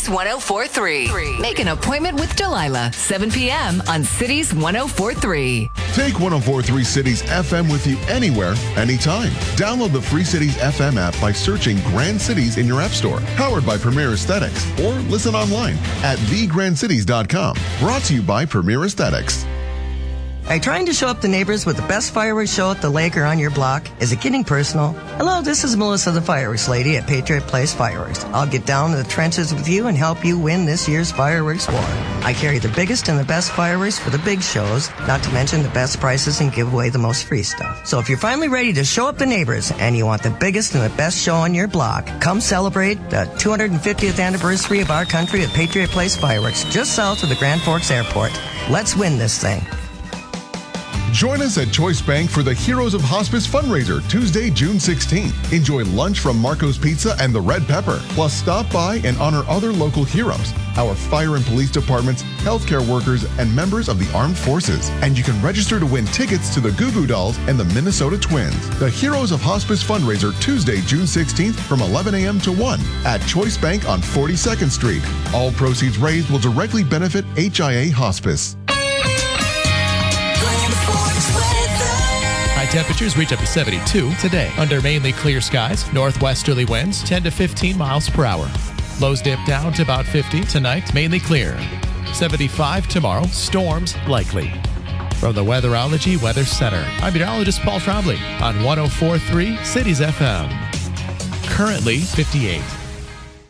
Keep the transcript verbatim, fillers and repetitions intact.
Cities one oh four point three. Make an appointment with Delilah, seven p.m. on Cities one oh four point three. Take one oh four point three Cities F M with you anywhere, anytime. Download the free Cities F M app by searching Grand Cities in your app store. Powered by Premier Aesthetics. Or listen online at the grand cities dot com. Brought to you by Premier Aesthetics. Are you trying to show up the neighbors with the best fireworks show at the lake or on your block? Is it getting personal? Hello, this is Melissa the Fireworks Lady at Patriot Place Fireworks. I'll get down to the trenches with you and help you win this year's fireworks war. I carry the biggest and the best fireworks for the big shows, not to mention the best prices and give away the most free stuff. So if you're finally ready to show up the neighbors and you want the biggest and the best show on your block, come celebrate the two hundred fiftieth anniversary of our country at Patriot Place Fireworks, just south of the Grand Forks Airport. Let's win this thing. Join us at Choice Bank for the Heroes of Hospice fundraiser Tuesday, June sixteenth. Enjoy lunch from Marco's Pizza and the Red Pepper. Plus, stop by and honor other local heroes, our fire and police departments, healthcare workers, and members of the armed forces. And you can register to win tickets to the Goo Goo Dolls and the Minnesota Twins. The Heroes of Hospice fundraiser Tuesday, June sixteenth from eleven a.m. to one at Choice Bank on forty-second Street. All proceeds raised will directly benefit H I A Hospice. High temperatures reach up to seventy-two today. Under mainly clear skies, northwesterly winds ten to fifteen miles per hour. Lows dip down to about fifty tonight, mainly clear. seventy-five tomorrow, storms likely. From the Weatherology Weather Center, I'm meteorologist Paul Trombley on one oh four point three Cities F M. Currently fifty-eight.